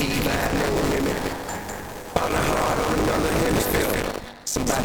need, I have no limit. On the heart of another hemisphere. Somebody